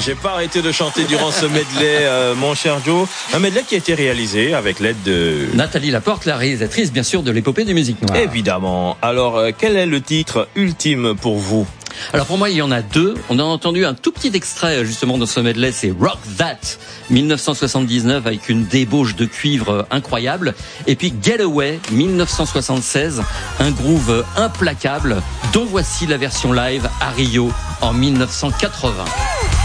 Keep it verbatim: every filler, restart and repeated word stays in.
J'ai pas arrêté de chanter durant ce medley, euh, mon cher Joe. Un medley qui a été réalisé avec l'aide de... Nathalie Laporte, la réalisatrice, bien sûr, de l'épopée des musiques noires. Évidemment. Alors, euh, quel est le titre ultime pour vous ? Alors pour moi, il y en a deux. On a entendu un tout petit extrait justement dans ce medley, c'est Rock That, dix-neuf cent soixante-dix-neuf, avec une débauche de cuivre incroyable. Et puis Getaway, dix-neuf cent soixante-seize, un groove implacable, dont voici la version live à Rio en dix-neuf cent quatre-vingts.